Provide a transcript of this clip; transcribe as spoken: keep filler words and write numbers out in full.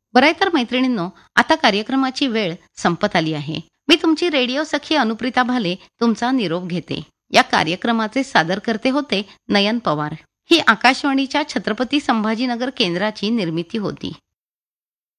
बरं आहे तर मैत्रिणींनो, आता कार्यक्रमाची वेळ संपत आली आहे. मी तुमची रेडिओ सखी अनुप्रिता भाले तुमचा निरोप घेते. या कार्यक्रमाचे सादरकर्ते होते नयन पवार. ही आकाशवाणीच्या छत्रपती संभाजीनगर केंद्राची निर्मिती होती.